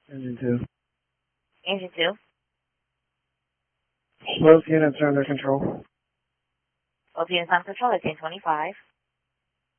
Engine 2. Engine 2. Both units are under control. Both units on control at 1025.